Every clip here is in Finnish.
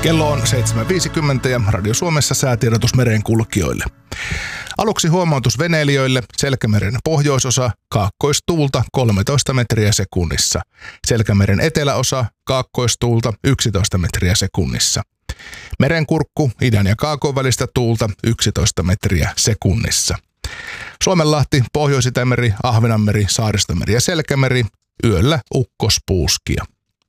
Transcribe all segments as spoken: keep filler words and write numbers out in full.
Kello on seitsemän viisikymmentä ja Radio Suomessa säätiedotus merenkulkijoille. Aluksi huomautus veneilijöille: Selkämeren pohjoisosa, kaakkoistuulta kolmetoista metriä sekunnissa. Selkämeren eteläosa, kaakkoistuulta yksitoista metriä sekunnissa. Merenkurkku, idän ja kaakon välistä tuulta yksitoista metriä sekunnissa. Suomenlahti, Pohjois-Itämeri, Ahvenanmeri, Saaristomeri ja Selkämeri, yöllä ukkospuuskia.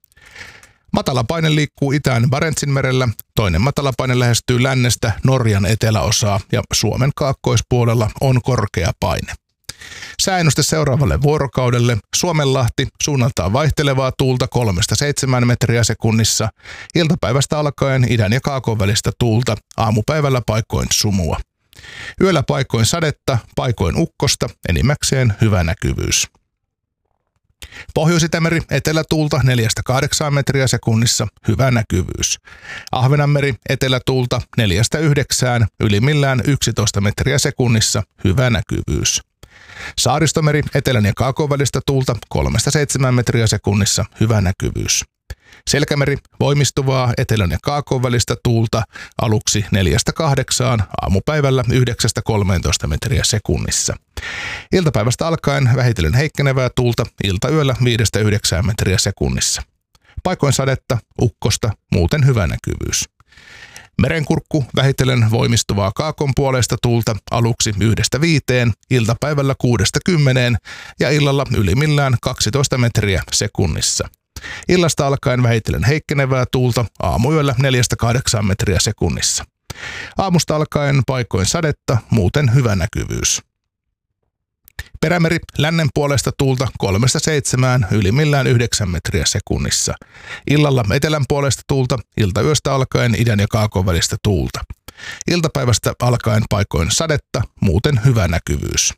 Matalapaine liikkuu itään Barentsinmerellä, toinen matalapaine lähestyy lännestä Norjan eteläosaa ja Suomen kaakkoispuolella on korkea paine. Sääennuste seuraavalle vuorokaudelle: Suomenlahti, suunnaltaan vaihtelevaa tuulta kolmesta seitsemään metriä sekunnissa, iltapäivästä alkaen idän ja kaakon välistä tuulta, aamupäivällä paikoin sumua. Yöllä paikoin sadetta, paikoin ukkosta, enimmäkseen hyvä näkyvyys. Pohjois-Itämeri, etelätuulta neljästä kahdeksaan metriä sekunnissa, hyvä näkyvyys. Ahvenanmeri, etelätuulta neljästä yhdeksään, ylimmillään yksitoista metriä sekunnissa, hyvä näkyvyys. Saaristomeri, etelän ja kaakon välistä tuulta kolmesta seitsemään metriä sekunnissa, hyvä näkyvyys. Selkämeri, voimistuvaa etelän ja kaakon välistä tuulta, aluksi neljästä kahdeksaan, aamupäivällä yhdeksästä kolmeentoista metriä sekunnissa. Iltapäivästä alkaen vähitellen heikkenevää tuulta, iltayöllä viidestä yhdeksään metriä sekunnissa. Paikoin sadetta, ukkosta, muuten hyvä näkyvyys. Merenkurkku, vähitellen voimistuvaa kaakon puolesta tuulta, aluksi yhdestä viiteen, iltapäivällä kuudesta kymmeneen ja illalla ylimmillään kaksitoista metriä sekunnissa. Illasta alkaen vähitellen heikkenevää tuulta, aamuyöllä neljästä kahdeksaan metriä sekunnissa. Aamusta alkaen paikoin sadetta, muuten hyvä näkyvyys. Perämeri, lännen puolesta tuulta kolmesta seitsemään, ylimmillään yhdeksän metriä sekunnissa. Illalla etelän puolesta tuulta, iltayöstä alkaen idän ja kaakon välistä tuulta. Iltapäivästä alkaen paikoin sadetta, muuten hyvä näkyvyys.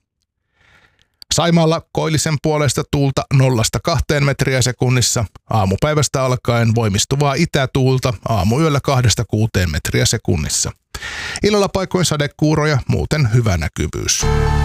Saimaalla koillisen puolesta tuulta nollasta kahteen metriä sekunnissa, aamupäivästä alkaen voimistuvaa itätuulta, aamuyöllä kahdesta kuuteen metriä sekunnissa. Illalla paikoin sadekuuroja, muuten hyvä näkyvyys.